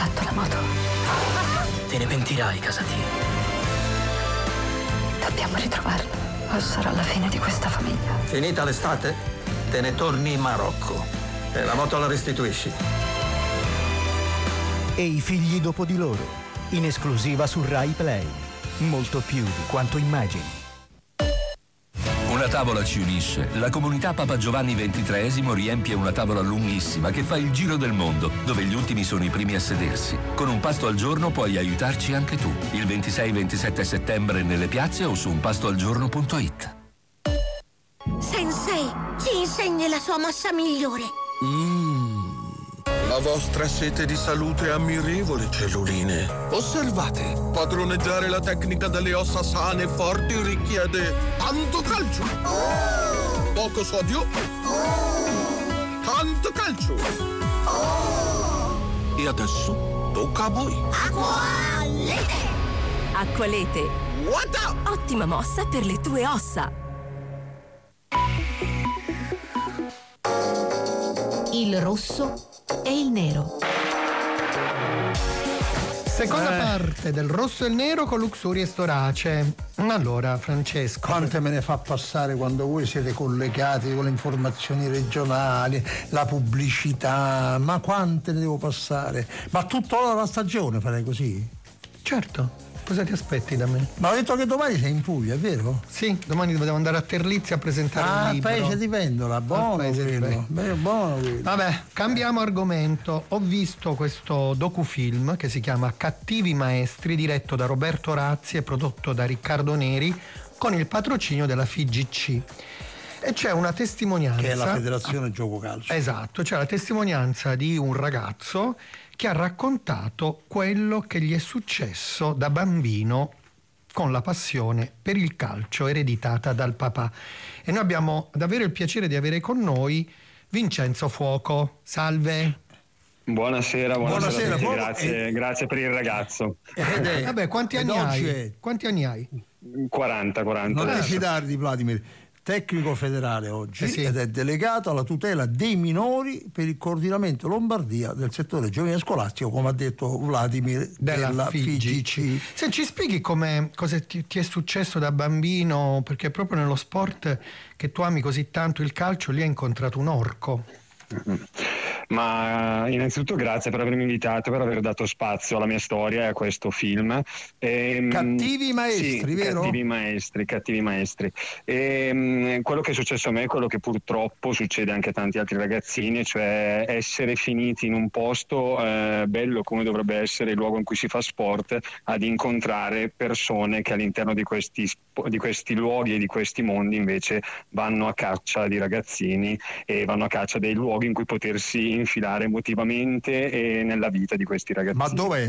fatto la moto. Te ne pentirai, Casati. Dobbiamo ritrovarlo, o sarà la fine di questa famiglia. Finita l'estate, te ne torni in Marocco e la moto la restituisci. E i figli dopo di loro, in esclusiva su Rai Play. Molto più di quanto immagini. Una tavola ci unisce. La comunità Papa Giovanni XXIII riempie una tavola lunghissima che fa il giro del mondo, dove gli ultimi sono i primi a sedersi. Con un pasto al giorno puoi aiutarci anche tu. Il 26-27 settembre nelle piazze o su unpastoalgiorno.it. Sensei, ci insegni la sua mossa migliore. La vostra sete di salute è ammirevole, celluline. Osservate, padroneggiare la tecnica delle ossa sane e forti richiede tanto calcio, poco sodio, tanto calcio. E adesso tocca a voi. Acqualete! Acqualete. What? Ottima mossa per le tue ossa. Il rosso e il nero. Seconda parte del rosso e il nero con Luxuria e Storace. Allora, Francesco. Quante me ne fa passare quando voi siete collegati con le informazioni regionali, la pubblicità, ma quante ne devo passare? Ma tutta la stagione farei così? Certo. Cosa ti aspetti da me? Ma ho detto che domani sei in Puglia, è vero? Sì, domani devo andare a Terlizzi a presentare un libro. Paese di Vendola, buono quello. Buono quello. Vabbè, cambiamo argomento. Ho visto questo docufilm che si chiama Cattivi Maestri, diretto da Roberto Razzi e prodotto da Riccardo Neri con il patrocinio della FIGC. E c'è una testimonianza. Che è la Federazione Gioco Calcio. Esatto, c'è la testimonianza di un ragazzo che ha raccontato quello che gli è successo da bambino con la passione per il calcio ereditata dal papà. E noi abbiamo davvero il piacere di avere con noi Vincenzo Fuoco. Salve. Buonasera a tutti, grazie per il ragazzo. Vabbè, quanti anni hai? Quanti anni hai? 40. Non ti fidare di Vladimir. Tecnico federale oggi ed è delegato alla tutela dei minori per il coordinamento Lombardia del settore giovanile scolastico, come ha detto Vladimir, della FIGC. Se ci spieghi cosa ti è successo da bambino, perché proprio nello sport che tu ami così tanto, il calcio, lì hai incontrato un orco. Ma innanzitutto grazie per avermi invitato, per aver dato spazio alla mia storia e a questo film. Cattivi maestri, sì, vero? Cattivi maestri. Quello che è successo a me è quello che purtroppo succede anche a tanti altri ragazzini, cioè essere finiti in un posto bello come dovrebbe essere il luogo in cui si fa sport, ad incontrare persone che all'interno di questi luoghi e di questi mondi invece vanno a caccia di ragazzini e vanno a caccia dei luoghi in cui potersi infilare emotivamente e nella vita di questi ragazzini. Ma dove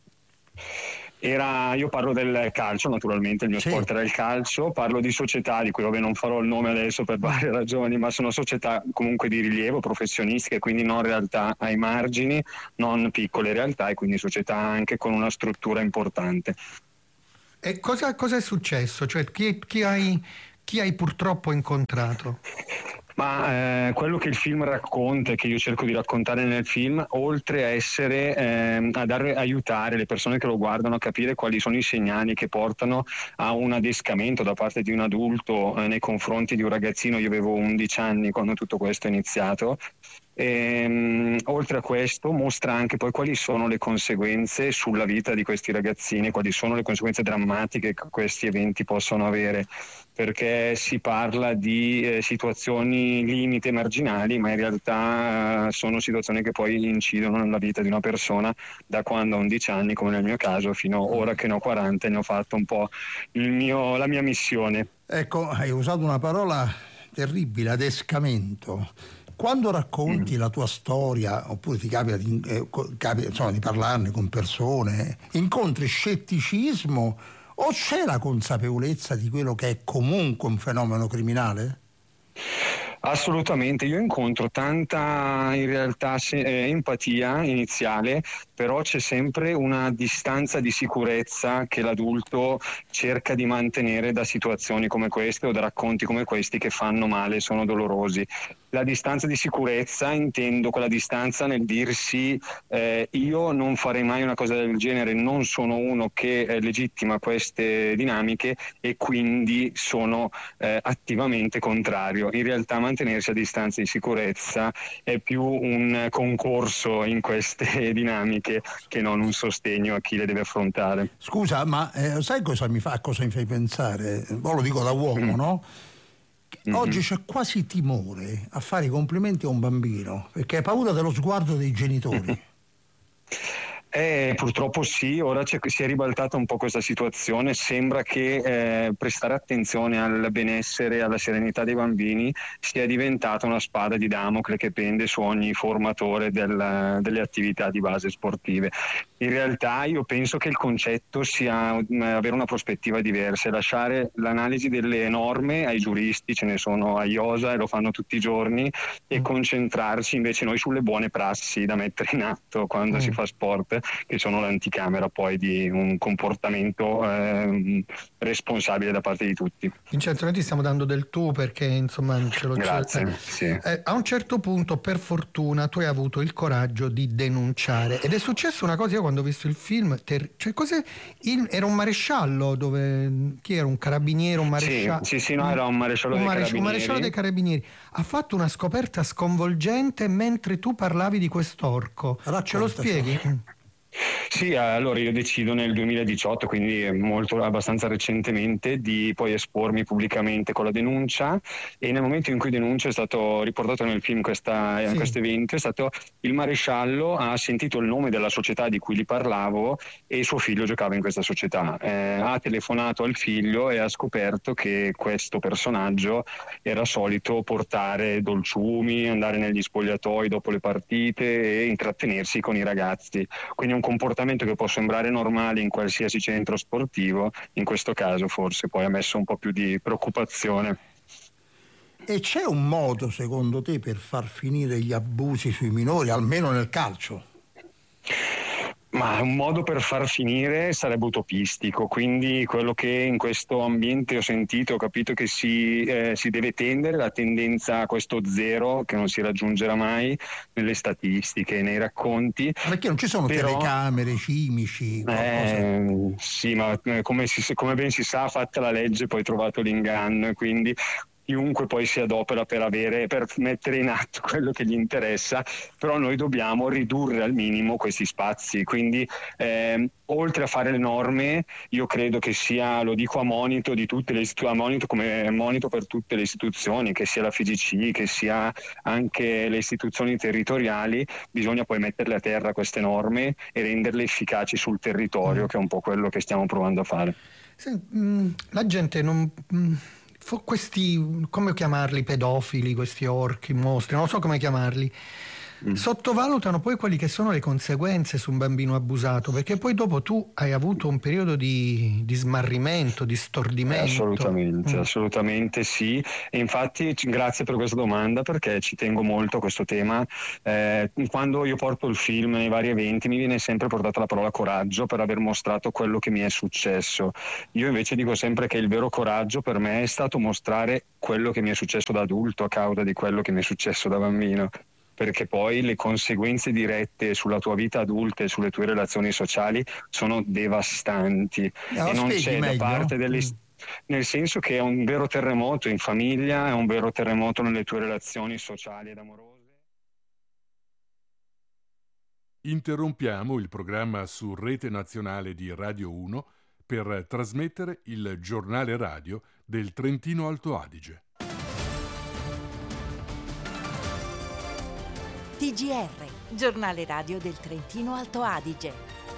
era? Io parlo del calcio, naturalmente, il mio sport era il calcio, parlo di società di cui non farò il nome adesso per varie ragioni, ma sono società comunque di rilievo, professionistiche, quindi non realtà ai margini, non piccole realtà, e quindi società anche con una struttura importante. E cosa è successo? Cioè chi hai purtroppo incontrato? Ma quello che il film racconta e che io cerco di raccontare nel film, oltre a essere aiutare le persone che lo guardano a capire quali sono i segnali che portano a un adescamento da parte di un adulto nei confronti di un ragazzino. Io avevo 11 anni quando tutto questo è iniziato. Oltre a questo mostra anche poi quali sono le conseguenze sulla vita di questi ragazzini, quali sono le conseguenze drammatiche che questi eventi possono avere, perché si parla di situazioni limite marginali, ma in realtà sono situazioni che poi incidono nella vita di una persona da quando ha 11 anni, come nel mio caso, fino ora che ne ho 40 e ne ho fatto un po' la mia missione. Ecco, hai usato una parola terribile, adescamento. Quando racconti la tua storia, oppure ti capita di parlarne con persone, incontri scetticismo o c'è la consapevolezza di quello che è comunque un fenomeno criminale? Assolutamente, io incontro tanta in realtà empatia iniziale, però c'è sempre una distanza di sicurezza che l'adulto cerca di mantenere da situazioni come queste o da racconti come questi che fanno male, sono dolorosi. La distanza di sicurezza, intendo quella distanza nel dirsi io non farei mai una cosa del genere, non sono uno che legittima queste dinamiche e quindi sono attivamente contrario. In realtà mantenersi a distanza di sicurezza è più un concorso in queste dinamiche che non un sostegno a chi le deve affrontare. Scusa, ma sai cosa mi fai pensare? Lo dico da uomo, no? Oggi c'è quasi timore a fare i complimenti a un bambino perché hai paura dello sguardo dei genitori. Purtroppo sì, ora si è ribaltata un po' questa situazione, sembra che prestare attenzione al benessere e alla serenità dei bambini sia diventata una spada di Damocle che pende su ogni formatore delle attività di base sportive. In realtà io penso che il concetto sia avere una prospettiva diversa e lasciare l'analisi delle norme ai giuristi, ce ne sono a IOSA e lo fanno tutti i giorni, e concentrarci invece noi sulle buone prassi da mettere in atto quando si fa sport, che sono l'anticamera poi di un comportamento responsabile da parte di tutti. Vincenzo, noi ti stiamo dando del tu perché insomma ce lo Grazie, sì. A un certo punto, per fortuna, tu hai avuto il coraggio di denunciare ed è successo una cosa. Io quando ho visto il film, era un maresciallo, chi era, un carabiniere, un maresciallo? Sì, no, era un maresciallo dei carabinieri. Un maresciallo dei carabinieri ha fatto una scoperta sconvolgente mentre tu parlavi di quest'orco. Ce lo spieghi? Sì, allora io decido nel 2018, quindi abbastanza recentemente, di poi espormi pubblicamente con la denuncia, e nel momento in cui denuncio, è stato riportato nel film questo evento, è stato il maresciallo ha sentito il nome della società di cui gli parlavo e suo figlio giocava in questa società, ha telefonato al figlio e ha scoperto che questo personaggio era solito portare dolciumi, andare negli spogliatoi dopo le partite e intrattenersi con i ragazzi, quindi un comportamento che può sembrare normale in qualsiasi centro sportivo, in questo caso forse poi ha messo un po' più di preoccupazione. E c'è un modo secondo te per far finire gli abusi sui minori, almeno nel calcio? Ma un modo per far finire sarebbe utopistico, quindi quello che in questo ambiente ho sentito, ho capito che si deve tendere la tendenza a questo zero che non si raggiungerà mai nelle statistiche, nei racconti. Perché non ci sono telecamere, cimici, qualcosa? Sì, ma come ben si sa, fatta la legge poi trovato l'inganno, e quindi chiunque poi si adopera per mettere in atto quello che gli interessa, però noi dobbiamo ridurre al minimo questi spazi, quindi oltre a fare le norme, io credo che sia, lo dico a monito di tutte le come monito per tutte le istituzioni, che sia la FIGC, che sia anche le istituzioni territoriali, bisogna poi metterle a terra queste norme e renderle efficaci sul territorio, che è un po' quello che stiamo provando a fare. La gente non... questi, come chiamarli, pedofili, questi orchi, mostri, non so come chiamarli, sottovalutano poi quelli che sono le conseguenze su un bambino abusato, perché poi dopo tu hai avuto un periodo di smarrimento, di stordimento. Assolutamente sì, e infatti grazie per questa domanda, perché ci tengo molto a questo tema. Quando io porto il film nei vari eventi mi viene sempre portata la parola coraggio per aver mostrato quello che mi è successo. Io invece dico sempre che il vero coraggio per me è stato mostrare quello che mi è successo da adulto a causa di quello che mi è successo da bambino, perché poi le conseguenze dirette sulla tua vita adulta e sulle tue relazioni sociali sono devastanti, e non c'è da parte nel senso che è un vero terremoto in famiglia, è un vero terremoto nelle tue relazioni sociali ed amorose. Interrompiamo il programma su Rete Nazionale di Radio 1 per trasmettere il giornale radio del Trentino Alto Adige. TGR, giornale radio del Trentino Alto Adige.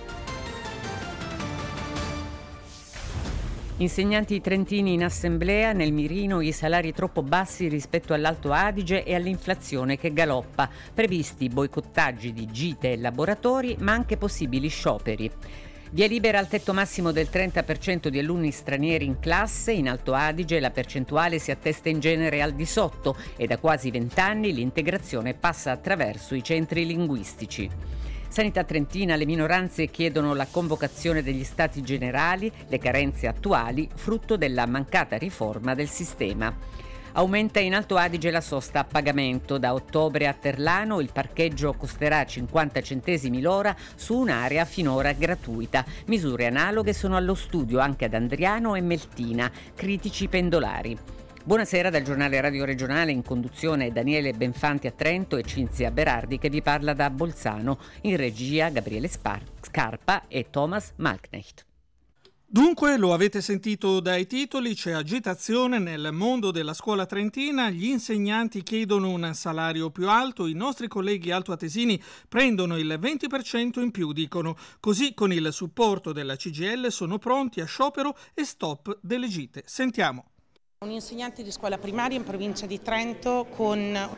Insegnanti trentini in assemblea, nel mirino i salari troppo bassi rispetto all'Alto Adige e all'inflazione che galoppa. Previsti boicottaggi di gite e laboratori, ma anche possibili scioperi. Via libera al tetto massimo del 30% di alunni stranieri in classe. In Alto Adige la percentuale si attesta in genere al di sotto e da quasi 20 anni l'integrazione passa attraverso i centri linguistici. Sanità trentina, le minoranze chiedono la convocazione degli stati generali, le carenze attuali, frutto della mancata riforma del sistema. Aumenta in Alto Adige la sosta a pagamento. Da ottobre a Terlano il parcheggio costerà 50 centesimi l'ora su un'area finora gratuita. Misure analoghe sono allo studio anche ad Andriano e Meltina. Critici pendolari. Buonasera dal giornale radio regionale, in conduzione Daniele Benfanti a Trento e Cinzia Berardi che vi parla da Bolzano, in regia Gabriele Scarpa e Thomas Malknecht. Dunque, lo avete sentito dai titoli, c'è agitazione nel mondo della scuola trentina, gli insegnanti chiedono un salario più alto, i nostri colleghi altoatesini prendono il 20% in più, dicono. Così, con il supporto della CGIL, sono pronti a sciopero e stop delle gite. Sentiamo. Un insegnante di scuola primaria in provincia di Trento con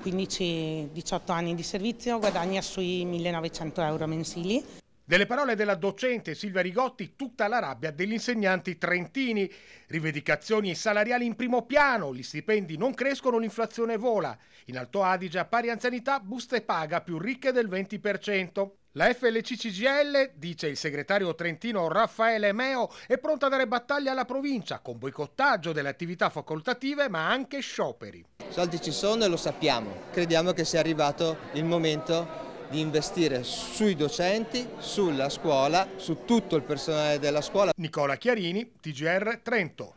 15-18 anni di servizio guadagna sui 1.900 euro mensili. Delle parole della docente Silvia Rigotti, tutta la rabbia degli insegnanti trentini. Rivendicazioni salariali in primo piano, gli stipendi non crescono, l'inflazione vola. In Alto Adige, a pari anzianità, buste paga più ricche del 20%. La FLC-CGIL, dice il segretario trentino Raffaele Meo, è pronta a dare battaglia alla provincia, con boicottaggio delle attività facoltative ma anche scioperi. Soldi ci sono e lo sappiamo. Crediamo che sia arrivato il momento di investire sui docenti, sulla scuola, su tutto il personale della scuola. Nicola Chiarini, TGR Trento.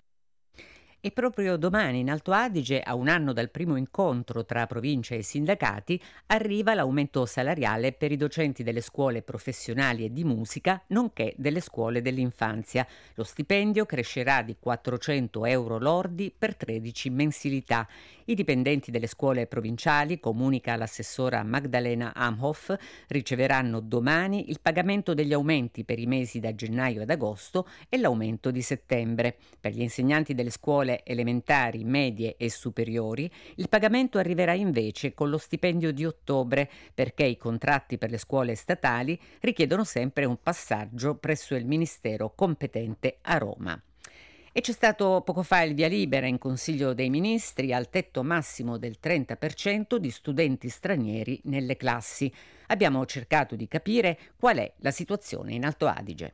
E proprio domani in Alto Adige, a un anno dal primo incontro tra provincia e sindacati, arriva l'aumento salariale per i docenti delle scuole professionali e di musica, nonché delle scuole dell'infanzia. Lo stipendio crescerà di 400 euro lordi per 13 mensilità. I dipendenti delle scuole provinciali, comunica l'assessora Magdalena Amhoff, riceveranno domani il pagamento degli aumenti per i mesi da gennaio ad agosto e l'aumento di settembre. Per gli insegnanti delle scuole elementari, medie e superiori, il pagamento arriverà invece con lo stipendio di ottobre, perché i contratti per le scuole statali richiedono sempre un passaggio presso il Ministero competente a Roma. E c'è stato poco fa il via libera in Consiglio dei Ministri al tetto massimo del 30% di studenti stranieri nelle classi. Abbiamo cercato di capire qual è la situazione in Alto Adige.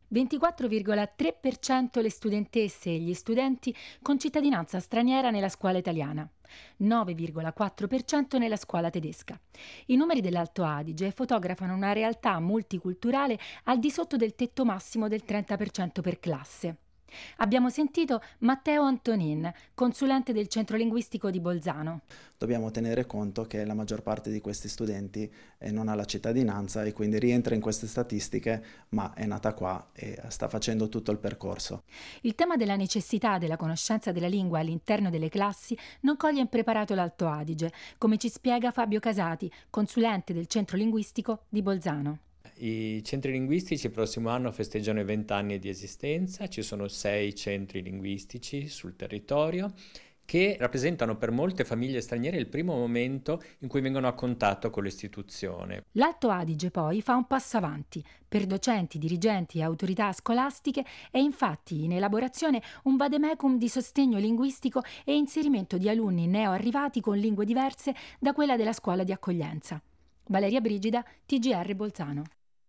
24,3% le studentesse e gli studenti con cittadinanza straniera nella scuola italiana, 9,4% nella scuola tedesca. I numeri dell'Alto Adige fotografano una realtà multiculturale al di sotto del tetto massimo del 30% per classe. Abbiamo sentito Matteo Antonin, consulente del centro linguistico di Bolzano. Dobbiamo tenere conto che la maggior parte di questi studenti non ha la cittadinanza e quindi rientra in queste statistiche, ma è nata qua e sta facendo tutto il percorso. Il tema della necessità della conoscenza della lingua all'interno delle classi non coglie impreparato l'Alto Adige, come ci spiega Fabio Casati, consulente del centro linguistico di Bolzano. I centri linguistici il prossimo anno festeggiano i 20 anni di esistenza, ci sono 6 centri linguistici sul territorio che rappresentano per molte famiglie straniere il primo momento in cui vengono a contatto con l'istituzione. L'Alto Adige poi fa un passo avanti. Per docenti, dirigenti e autorità scolastiche è infatti in elaborazione un vademecum di sostegno linguistico e inserimento di alunni neoarrivati con lingue diverse da quella della scuola di accoglienza. Valeria Brigida, TGR Bolzano.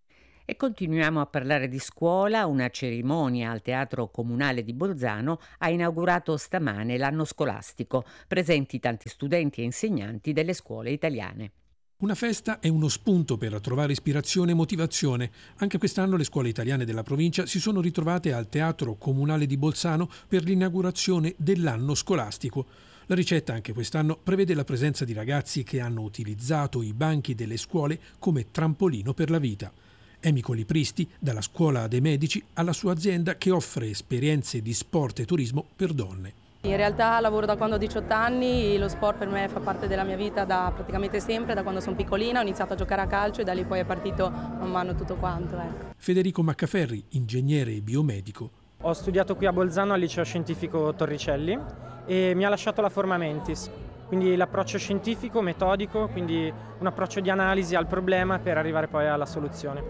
E continuiamo a parlare di scuola. Una cerimonia al Teatro Comunale di Bolzano ha inaugurato stamane l'anno scolastico, presenti tanti studenti e insegnanti delle scuole italiane. Una festa è uno spunto per trovare ispirazione e motivazione. Anche quest'anno le scuole italiane della provincia si sono ritrovate al Teatro Comunale di Bolzano per l'inaugurazione dell'anno scolastico. La ricetta anche quest'anno prevede la presenza di ragazzi che hanno utilizzato i banchi delle scuole come trampolino per la vita. Emico Lipristi, dalla Scuola dei Medici alla sua azienda che offre esperienze di sport e turismo per donne. In realtà lavoro da quando ho 18 anni, lo sport per me fa parte della mia vita da praticamente sempre, da quando sono piccolina, ho iniziato a giocare a calcio e da lì poi è partito man mano tutto quanto. Federico Maccaferri, ingegnere biomedico. Ho studiato qui a Bolzano al liceo scientifico Torricelli e mi ha lasciato la forma mentis. Quindi l'approccio scientifico, metodico, quindi un approccio di analisi al problema per arrivare poi alla soluzione.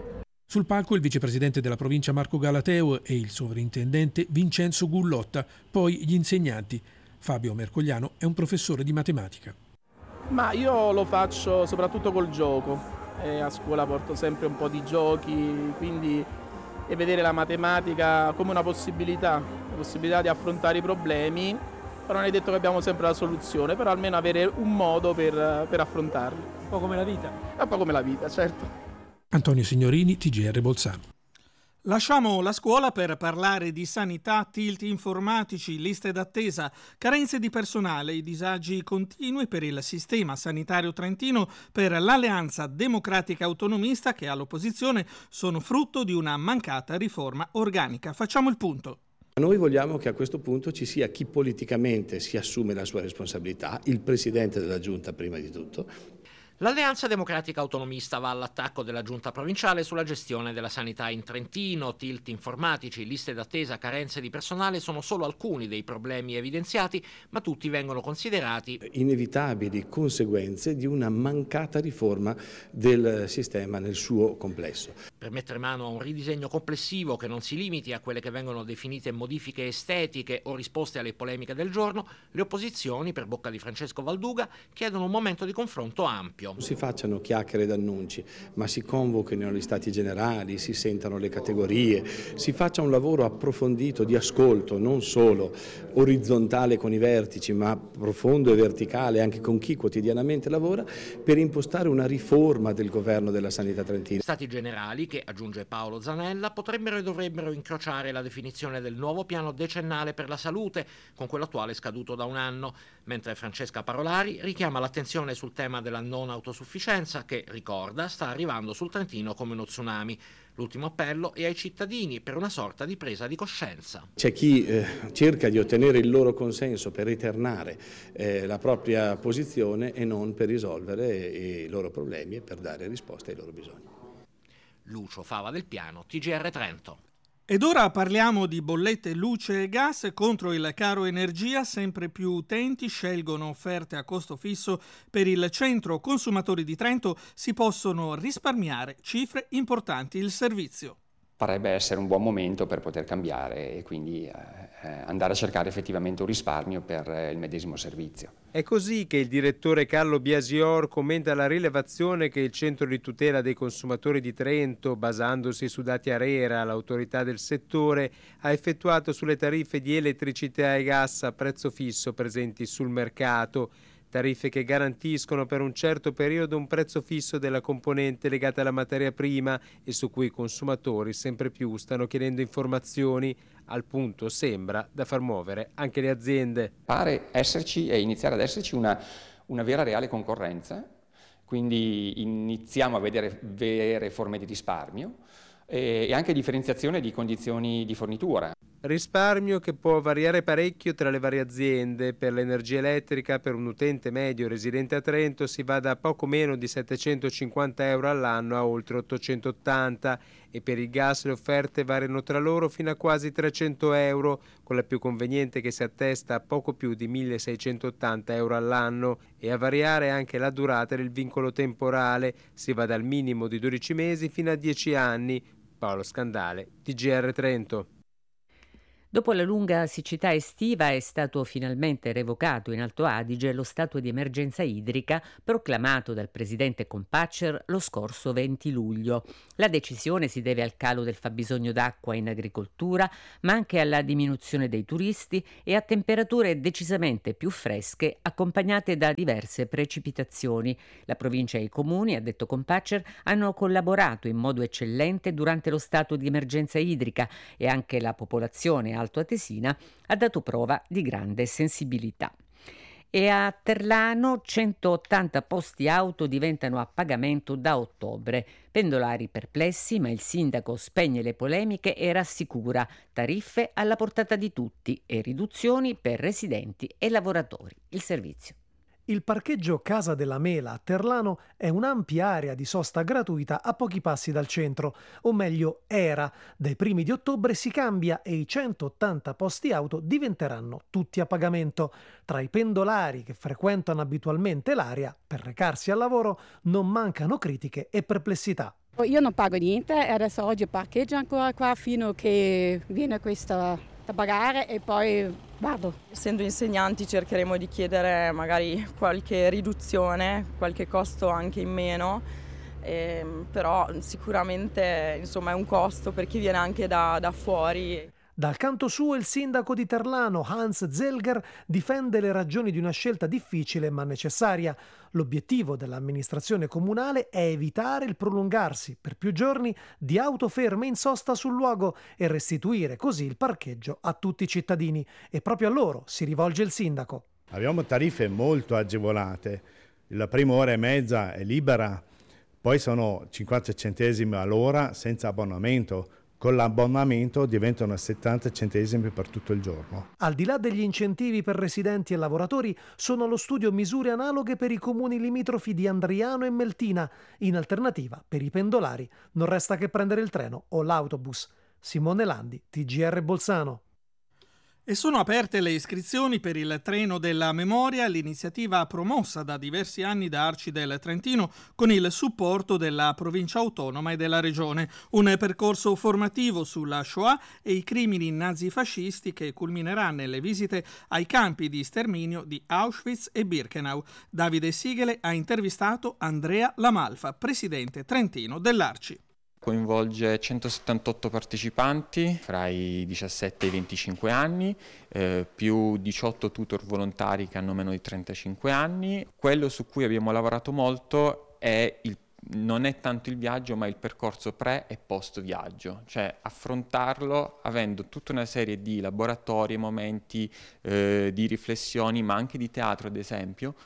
Sul palco il vicepresidente della provincia Marco Galateo e il sovrintendente Vincenzo Gullotta, poi gli insegnanti. Fabio Mercogliano è un professore di matematica. Ma io lo faccio soprattutto col gioco. A scuola porto sempre un po' di giochi, quindi e vedere la matematica come una possibilità di affrontare i problemi, però non è detto che abbiamo sempre la soluzione, però almeno avere un modo per affrontarli. Un po' come la vita. Un po' come la vita, certo. Antonio Signorini, TGR Bolzano. Lasciamo la scuola per parlare di sanità, tilt informatici, liste d'attesa, carenze di personale, i disagi continui per il sistema sanitario trentino, per l'Alleanza Democratica Autonomista che all'opposizione sono frutto di una mancata riforma organica. Facciamo il punto. Noi vogliamo che a questo punto ci sia chi politicamente si assume la sua responsabilità, il Presidente della Giunta prima di tutto. L'Alleanza Democratica Autonomista va all'attacco della giunta provinciale sulla gestione della sanità in Trentino. Tilt informatici, liste d'attesa, carenze di personale sono solo alcuni dei problemi evidenziati, ma tutti vengono considerati inevitabili conseguenze di una mancata riforma del sistema nel suo complesso. Per mettere mano a un ridisegno complessivo che non si limiti a quelle che vengono definite modifiche estetiche o risposte alle polemiche del giorno, le opposizioni, per bocca di Francesco Valduga, chiedono un momento di confronto ampio. Non si facciano chiacchiere ed annunci, ma si convochino gli stati generali, si sentano le categorie, si faccia un lavoro approfondito di ascolto, non solo orizzontale con i vertici, ma profondo e verticale anche con chi quotidianamente lavora, per impostare una riforma del governo della sanità trentina. Stati generali che, aggiunge Paolo Zanella, potrebbero e dovrebbero incrociare la definizione del nuovo piano decennale per la salute con quello attuale scaduto da un anno, mentre Francesca Parolari richiama l'attenzione sul tema della non autosufficienza che, ricorda, sta arrivando sul Trentino come uno tsunami. L'ultimo appello è ai cittadini per una sorta di presa di coscienza. C'è chi cerca di ottenere il loro consenso per eternare la propria posizione e non per risolvere i loro problemi e per dare risposte ai loro bisogni. Lucio Fava del Piano, TGR Trento. Ed ora parliamo di bollette luce e gas. Contro il caro energia sempre più utenti scelgono offerte a costo fisso. Per il centro consumatori di Trento si possono risparmiare cifre importanti. Il servizio parebbe essere un buon momento per poter cambiare e quindi andare a cercare effettivamente un risparmio per il medesimo servizio. È così che il direttore Carlo Biasior commenta la rilevazione che il Centro di tutela dei consumatori di Trento, basandosi su dati ARERA, l'autorità del settore, ha effettuato sulle tariffe di elettricità e gas a prezzo fisso presenti sul mercato. Tariffe che garantiscono per un certo periodo un prezzo fisso della componente legata alla materia prima e su cui i consumatori sempre più stanno chiedendo informazioni, al punto sembra da far muovere anche le aziende. Pare esserci e iniziare ad esserci una vera reale concorrenza, quindi iniziamo a vedere vere forme di risparmio e anche differenziazione di condizioni di fornitura. Risparmio che può variare parecchio tra le varie aziende. Per l'energia elettrica, per un utente medio residente a Trento, si va da poco meno di 750 euro all'anno a oltre 880 e per il gas le offerte variano tra loro fino a quasi 300 euro, con la più conveniente che si attesta a poco più di 1680 euro all'anno, e a variare anche la durata del vincolo temporale, si va dal minimo di 12 mesi fino a 10 anni. Paolo Scandale, TGR Trento. Dopo la lunga siccità estiva è stato finalmente revocato in Alto Adige lo stato di emergenza idrica proclamato dal presidente Compaccer lo scorso 20 luglio. La decisione si deve al calo del fabbisogno d'acqua in agricoltura, ma anche alla diminuzione dei turisti e a temperature decisamente più fresche accompagnate da diverse precipitazioni. La provincia e i comuni, ha detto Compaccer, hanno collaborato in modo eccellente durante lo stato di emergenza idrica e anche la popolazione altoatesina ha dato prova di grande sensibilità. E a Terlano 180 posti auto diventano a pagamento da ottobre. Pendolari perplessi, ma il sindaco spegne le polemiche e rassicura tariffe alla portata di tutti e riduzioni per residenti e lavoratori. Il servizio. Il parcheggio Casa della Mela a Terlano è un'ampia area di sosta gratuita a pochi passi dal centro, o meglio era. Dai primi di ottobre si cambia e i 180 posti auto diventeranno tutti a pagamento. Tra i pendolari che frequentano abitualmente l'area per recarsi al lavoro non mancano critiche e perplessità. Io non pago niente e adesso oggi parcheggio ancora qua fino a che viene questa da pagare e poi vado. Essendo insegnanti cercheremo di chiedere magari qualche riduzione, qualche costo anche in meno, però sicuramente insomma è un costo per chi viene anche da fuori. Dal canto suo il sindaco di Terlano, Hans Zelger, difende le ragioni di una scelta difficile ma necessaria. L'obiettivo dell'amministrazione comunale è evitare il prolungarsi per più giorni di autoferme in sosta sul luogo e restituire così il parcheggio a tutti i cittadini. E proprio a loro si rivolge il sindaco. Abbiamo tariffe molto agevolate. La prima ora e mezza è libera, poi sono 50 centesimi all'ora senza abbonamento. Con l'abbonamento diventano 70 centesimi per tutto il giorno. Al di là degli incentivi per residenti e lavoratori, sono allo studio misure analoghe per i comuni limitrofi di Andriano e Meltina. In alternativa, per i pendolari, non resta che prendere il treno o l'autobus. Simone Landi, TGR Bolzano. E sono aperte le iscrizioni per il Treno della Memoria, l'iniziativa promossa da diversi anni da Arci del Trentino con il supporto della provincia autonoma e della regione. Un percorso formativo sulla Shoah e i crimini nazifascisti che culminerà nelle visite ai campi di sterminio di Auschwitz e Birkenau. Davide Sigele ha intervistato Andrea Lamalfa, presidente trentino dell'Arci. Coinvolge 178 partecipanti fra i 17 e i 25 anni, più 18 tutor volontari che hanno meno di 35 anni. Quello su cui abbiamo lavorato molto non è tanto il viaggio, ma il percorso pre e post viaggio, cioè affrontarlo avendo tutta una serie di laboratori e momenti di riflessioni, ma anche di teatro ad esempio.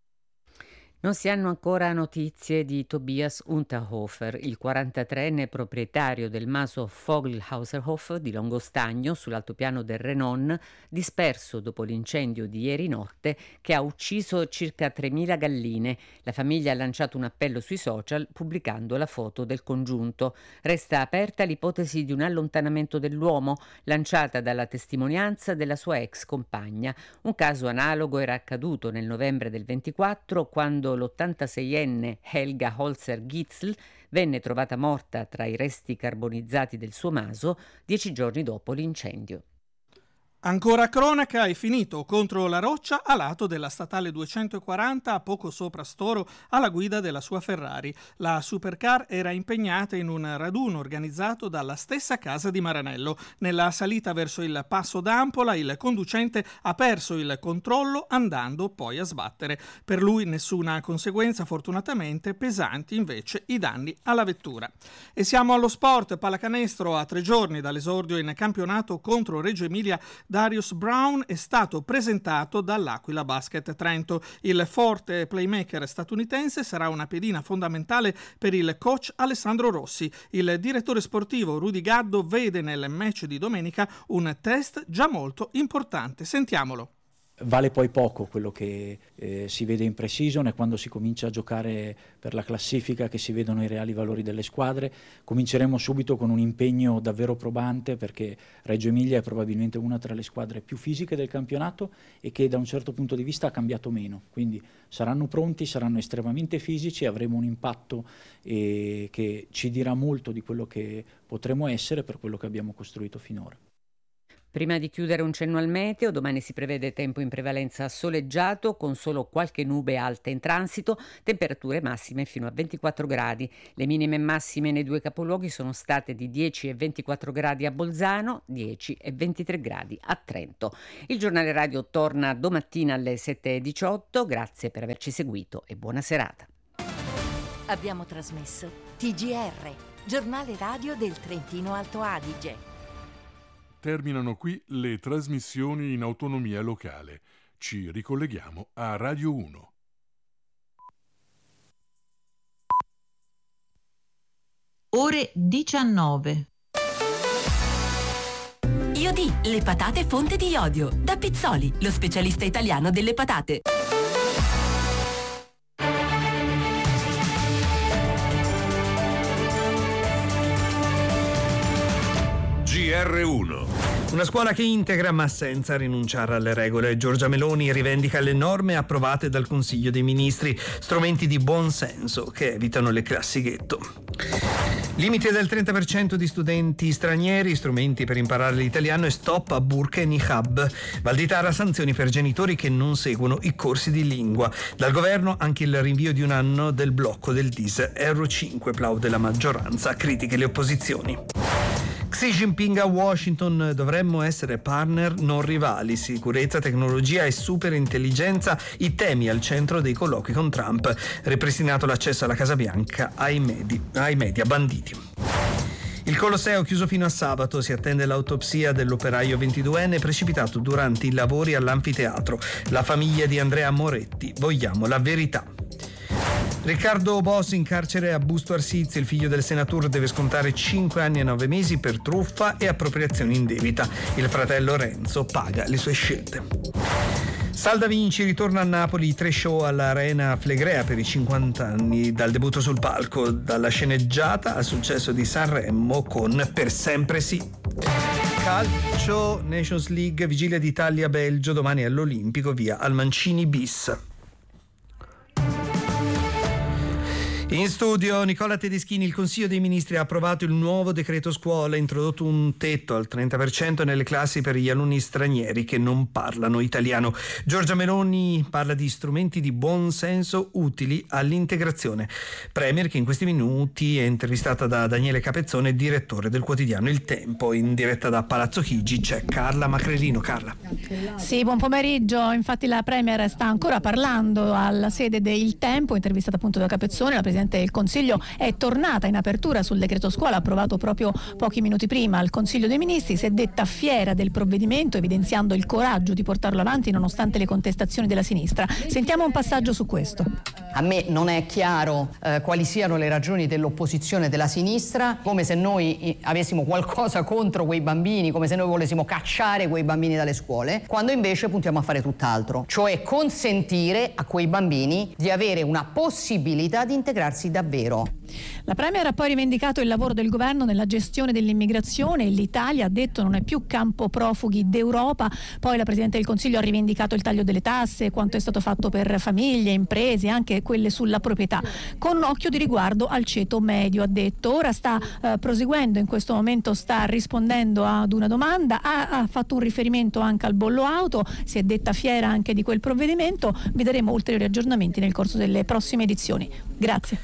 Non si hanno ancora notizie di Tobias Unterhofer, il 43enne proprietario del maso Vogelhauserhof di Longostagno, sull'altopiano del Renon, disperso dopo l'incendio di ieri notte che ha ucciso circa 3.000 galline. La famiglia ha lanciato un appello sui social pubblicando la foto del congiunto. Resta aperta l'ipotesi di un allontanamento dell'uomo, lanciata dalla testimonianza della sua ex compagna. Un caso analogo era accaduto nel novembre del 24, quando l'86enne Helga Holzer-Gitzl venne trovata morta tra i resti carbonizzati del suo maso 10 giorni dopo l'incendio. Ancora cronaca, è finito contro la roccia a lato della statale 240 a poco sopra Storo alla guida della sua Ferrari. La supercar era impegnata in un raduno organizzato dalla stessa casa di Maranello. Nella salita verso il passo d'Ampola il conducente ha perso il controllo andando poi a sbattere. Per lui nessuna conseguenza, fortunatamente, pesanti invece i danni alla vettura. E siamo allo sport, pallacanestro. A 3 giorni dall'esordio in campionato contro Reggio Emilia, Darius Brown è stato presentato dall'Aquila Basket Trento. Il forte playmaker statunitense sarà una pedina fondamentale per il coach Alessandro Rossi. Il direttore sportivo Rudy Gaddo vede nel match di domenica un test già molto importante. Sentiamolo. Vale poi poco quello che si vede in pre-season, e quando si comincia a giocare per la classifica che si vedono i reali valori delle squadre. Cominceremo subito con un impegno davvero probante, perché Reggio Emilia è probabilmente una tra le squadre più fisiche del campionato e che da un certo punto di vista ha cambiato meno, quindi saranno pronti, saranno estremamente fisici e avremo un impatto che ci dirà molto di quello che potremo essere per quello che abbiamo costruito finora. Prima di chiudere un cenno al meteo, domani si prevede tempo in prevalenza soleggiato con solo qualche nube alta in transito, temperature massime fino a 24 gradi. Le minime e massime nei 2 capoluoghi sono state di 10 e 24 gradi a Bolzano, 10 e 23 gradi a Trento. Il giornale radio torna domattina alle 7:18. Grazie per averci seguito e buona serata. Abbiamo trasmesso TGR, giornale radio del Trentino Alto Adige. Terminano qui le trasmissioni in autonomia locale. Ci ricolleghiamo a Radio 1. Ore 19. Iodì, le patate fonte di iodio. Da Pizzoli, lo specialista italiano delle patate. GR1 Una scuola che integra ma senza rinunciare alle regole. Giorgia Meloni rivendica le norme approvate dal Consiglio dei Ministri, strumenti di buon senso che evitano le classi ghetto. Limite del 30% di studenti stranieri, strumenti per imparare l'italiano e stop a burqa e niqab. Valditara, sanzioni per genitori che non seguono i corsi di lingua. Dal governo anche il rinvio di un anno del blocco del DIS Euro 5, plaude la maggioranza, critiche le opposizioni. Xi Jinping a Washington: dovremmo essere partner non rivali, sicurezza, tecnologia e superintelligenza, i temi al centro dei colloqui con Trump. Ripristinato l'accesso alla Casa Bianca ai media banditi. Il Colosseo chiuso fino a sabato, si attende l'autopsia dell'operaio 22enne precipitato durante i lavori all'anfiteatro. La famiglia di Andrea Moretti: vogliamo la verità. Riccardo Boss in carcere a Busto Arsizio, il figlio del senatore deve scontare 5 anni e 9 mesi per truffa e appropriazione indebita. Il fratello Renzo paga le sue scelte. Salda Vinci ritorna a Napoli, 3 show all'Arena Flegrea per i 50 anni dal debutto sul palco, dalla sceneggiata al successo di Sanremo con Per sempre sì. Calcio, Nations League, vigilia d'Italia-Belgio, domani all'Olimpico, via al Mancini bis. In studio Nicola Tedeschini. Il Consiglio dei Ministri ha approvato il nuovo decreto scuola, introdotto un tetto al 30% nelle classi per gli alunni stranieri che non parlano italiano. Giorgia Meloni parla di strumenti di buon senso utili all'integrazione. Premier che in questi minuti è intervistata da Daniele Capezzone, direttore del quotidiano Il Tempo. In diretta da Palazzo Chigi c'è Carla Macrelino. Carla. Sì, buon pomeriggio. Infatti la Premier sta ancora parlando alla sede del Tempo, intervistata appunto da Capezzone. La Presidente del Consiglio è tornata in apertura sul decreto scuola approvato proprio pochi minuti prima al Consiglio dei Ministri. Si è detta fiera del provvedimento, evidenziando il coraggio di portarlo avanti nonostante le contestazioni della sinistra. Sentiamo un passaggio su questo. A me non è chiaro quali siano le ragioni dell'opposizione della sinistra, come se noi avessimo qualcosa contro quei bambini, come se noi volessimo cacciare quei bambini dalle scuole, quando invece puntiamo a fare tutt'altro, cioè consentire a quei bambini di avere una possibilità di integrarsi davvero. La Premier ha poi rivendicato il lavoro del governo nella gestione dell'immigrazione. L'Italia, ha detto, non è più campo profughi d'Europa. Poi la Presidente del Consiglio ha rivendicato il taglio delle tasse, quanto è stato fatto per famiglie, imprese, anche quelle sulla proprietà, con un occhio di riguardo al ceto medio, ha detto. Ora sta proseguendo, in questo momento sta rispondendo ad una domanda, ha fatto un riferimento anche al bollo auto, si è detta fiera anche di quel provvedimento. Vi daremo ulteriori aggiornamenti nel corso delle prossime edizioni. Grazie.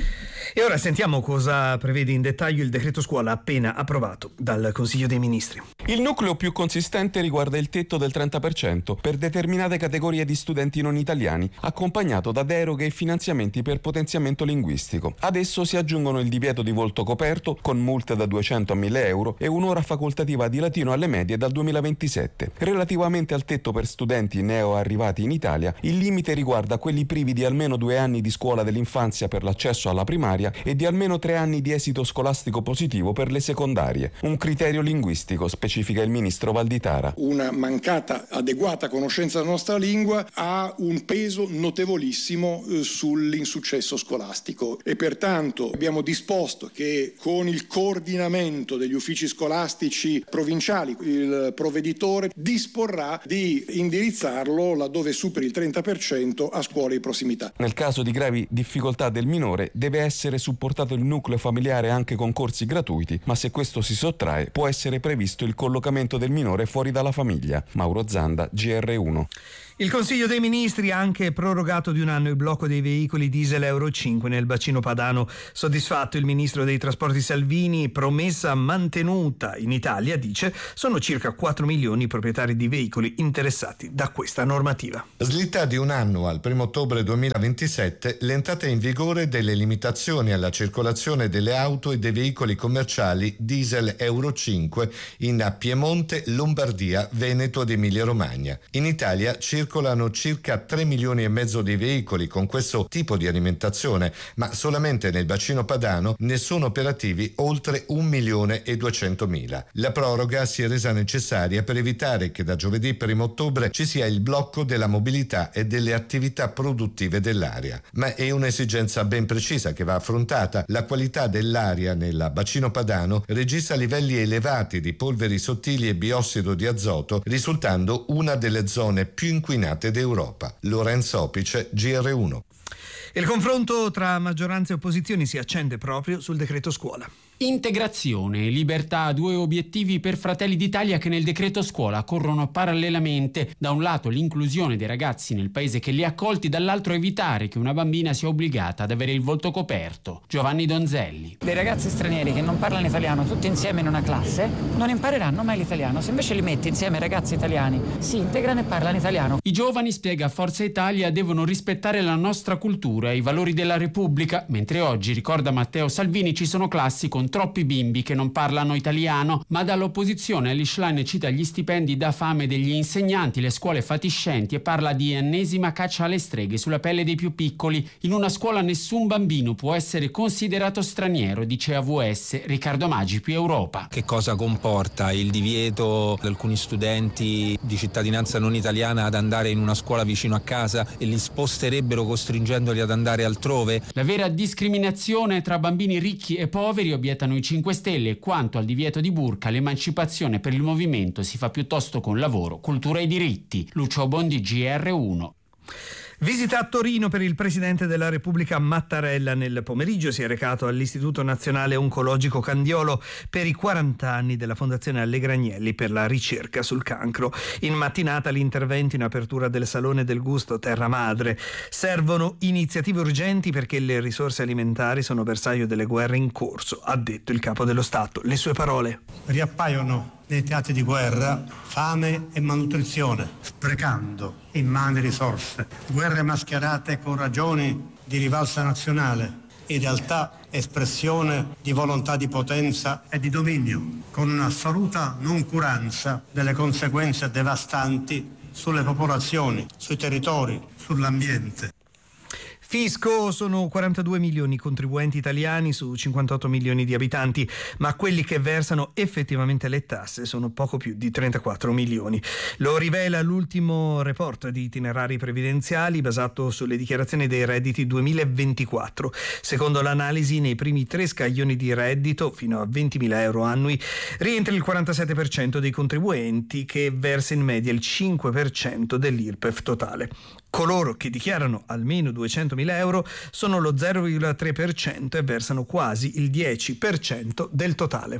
E ora sentiamo cosa prevede in dettaglio il decreto scuola appena approvato dal Consiglio dei Ministri. Il nucleo più consistente riguarda il tetto del 30% per determinate categorie di studenti non italiani, accompagnato da deroghe e finanziamenti per potenziamento linguistico. Ad esso si aggiungono il divieto di volto coperto, con multe da 200 a 1.000 euro, e un'ora facoltativa di latino alle medie dal 2027. Relativamente al tetto per studenti neo arrivati in Italia, il limite riguarda quelli privi di almeno 2 anni di scuola dell'infanzia per l'accesso alla primaria e di almeno 3 anni di esito scolastico positivo per le secondarie. Un criterio linguistico, specifica il ministro Valditara. Una mancata adeguata conoscenza della nostra lingua ha un peso notevolissimo sull'insuccesso scolastico e pertanto abbiamo disposto che con il coordinamento degli uffici scolastici provinciali il provveditore disporrà di indirizzarlo laddove superi il 30% a scuole di prossimità. Nel caso di gravi difficoltà del minore deve essere supportato il nucleo familiare anche con corsi gratuiti, ma se questo si sottrae può essere previsto il collocamento del minore fuori dalla famiglia. Mauro Zanda, GR1. Il Consiglio dei Ministri ha anche prorogato di un anno il blocco dei veicoli diesel Euro 5 nel bacino padano. Soddisfatto il ministro dei trasporti Salvini, promessa mantenuta. In Italia, dice, sono circa 4 milioni i proprietari di veicoli interessati da questa normativa. Slitta di un anno al 1 ottobre 2027 l'entrata in vigore delle limitazioni alla circolazione delle auto e dei veicoli commerciali diesel Euro 5 in Piemonte, Lombardia, Veneto ed Emilia-Romagna. In Italia circolano circolano circa 3 milioni e mezzo di veicoli con questo tipo di alimentazione, ma solamente nel bacino padano ne sono operativi oltre 1.200.000. La proroga si è resa necessaria per evitare che da giovedì 1 ottobre ci sia il blocco della mobilità e delle attività produttive dell'area. Ma è un'esigenza ben precisa che va affrontata. La qualità dell'aria nel bacino padano registra livelli elevati di polveri sottili e biossido di azoto, risultando una delle zone più inquinate d'Europa. Lorenzo Opice, GR1. Il confronto tra maggioranza e opposizioni si accende proprio sul decreto scuola. Integrazione e libertà, due obiettivi per Fratelli d'Italia che nel decreto scuola corrono parallelamente. Da un lato l'inclusione dei ragazzi nel paese che li ha accolti, dall'altro evitare che una bambina sia obbligata ad avere il volto coperto. Giovanni Donzelli. Dei ragazzi stranieri che non parlano italiano tutti insieme in una classe non impareranno mai l'italiano. Se invece li metti insieme ai ragazzi italiani si integrano e parlano italiano. I giovani, spiega Forza Italia, devono rispettare la nostra cultura e i valori della Repubblica, mentre oggi, ricorda Matteo Salvini, ci sono classi con troppi bimbi che non parlano italiano. Ma dall'opposizione Elly Schlein cita gli stipendi da fame degli insegnanti, le scuole fatiscenti e parla di ennesima caccia alle streghe sulla pelle dei più piccoli. In una scuola nessun bambino può essere considerato straniero, dice AVS. Riccardo Maggi, più Europa. Che cosa comporta il divieto di alcuni studenti di cittadinanza non italiana ad andare in una scuola vicino a casa e li sposterebbero costringendoli ad andare altrove? La vera discriminazione tra bambini ricchi e poveri, obietano i 5 Stelle. Quanto al divieto di burka, l'emancipazione per il movimento si fa piuttosto con lavoro, cultura e diritti. Lucio Bondi, GR1. Visita a Torino per il Presidente della Repubblica Mattarella. Nel pomeriggio si è recato all'Istituto Nazionale Oncologico Candiolo per i 40 anni della Fondazione Allegra Agnelli per la ricerca sul cancro. In mattinata l'intervento in apertura del Salone del Gusto Terra Madre. Servono iniziative urgenti perché le risorse alimentari sono bersaglio delle guerre in corso, ha detto il Capo dello Stato. Le sue parole. Riappaiono nei teatri di guerra fame e malnutrizione, sprecando immani risorse, guerre mascherate con ragioni di rivalsa nazionale, in realtà espressione di volontà di potenza e di dominio, con un'assoluta noncuranza delle conseguenze devastanti sulle popolazioni, sui territori, sull'ambiente. Fisco: sono 42 milioni i contribuenti italiani su 58 milioni di abitanti, ma quelli che versano effettivamente le tasse sono poco più di 34 milioni. Lo rivela l'ultimo report di itinerari previdenziali basato sulle dichiarazioni dei redditi 2024. Secondo l'analisi, nei primi 3 scaglioni di reddito, fino a 20.000 euro annui, rientra il 47% dei contribuenti, che versa in media il 5% dell'IRPEF totale. Coloro che dichiarano almeno 200.000 euro sono lo 0,3% e versano quasi il 10% del totale.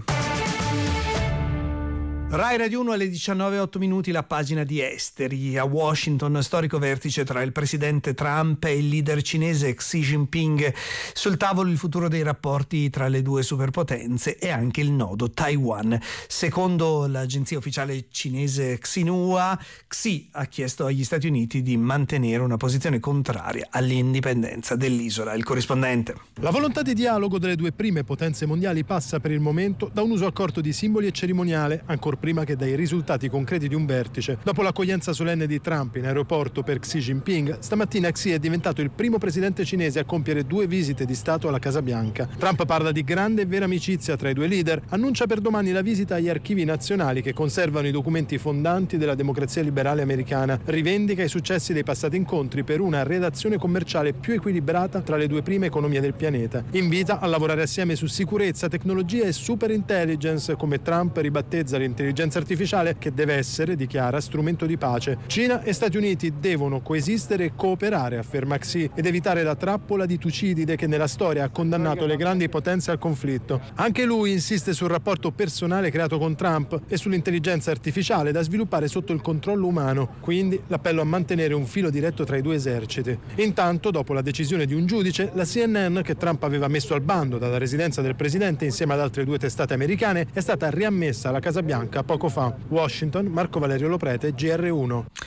Rai Radio 1 alle 19:08, la pagina di esteri. A Washington, storico vertice tra il presidente Trump e il leader cinese Xi Jinping. Sul tavolo il futuro dei rapporti tra le due superpotenze e anche il nodo Taiwan. Secondo l'agenzia ufficiale cinese Xinhua, Xi ha chiesto agli Stati Uniti di mantenere una posizione contraria all'indipendenza dell'isola. Il corrispondente. La volontà di dialogo delle due prime potenze mondiali passa per il momento da un uso accorto di simboli e cerimoniale, ancora prima che dai risultati concreti di un vertice. Dopo l'accoglienza solenne di Trump in aeroporto per Xi Jinping, stamattina Xi è diventato il primo presidente cinese a compiere 2 visite di Stato alla Casa Bianca. Trump parla di grande e vera amicizia tra i due leader, annuncia per domani la visita agli archivi nazionali che conservano i documenti fondanti della democrazia liberale americana, rivendica i successi dei passati incontri per una relazione commerciale più equilibrata tra le due prime economie del pianeta. Invita a lavorare assieme su sicurezza, tecnologia e super intelligence, come Trump ribattezza l'intelligenza artificiale, che deve essere, dichiara, strumento di pace. Cina e Stati Uniti devono coesistere e cooperare, afferma Xi, ed evitare la trappola di Tucidide che nella storia ha condannato le grandi potenze al conflitto. Anche lui insiste sul rapporto personale creato con Trump e sull'intelligenza artificiale da sviluppare sotto il controllo umano, quindi l'appello a mantenere un filo diretto tra i due eserciti. Intanto, dopo la decisione di un giudice, la CNN, che Trump aveva messo al bando dalla residenza del presidente insieme ad altre 2 testate americane, è stata riammessa alla Casa Bianca poco fa. Washington, Marco Valerio Loprete, GR1.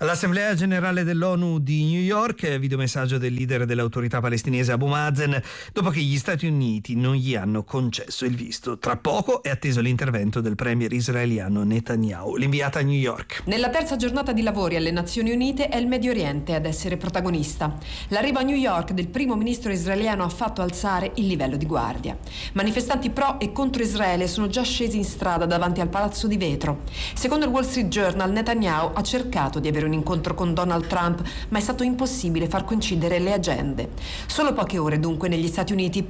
All'Assemblea Generale dell'ONU di New York, videomessaggio del leader dell'autorità palestinese Abu Mazen dopo che gli Stati Uniti non gli hanno concesso il visto. Tra poco è atteso l'intervento del premier israeliano Netanyahu. L'inviata a New York. Nella terza giornata di lavori alle Nazioni Unite è il Medio Oriente ad essere protagonista. L'arrivo a New York del primo ministro israeliano ha fatto alzare il livello di guardia. Manifestanti pro e contro Israele sono già scesi in strada davanti al Palazzo di Vetro. Secondo il Wall Street Journal, Netanyahu ha cercato di avere un incontro con Donald Trump, ma è stato impossibile far coincidere le agende. Solo poche ore dunque negli Stati Uniti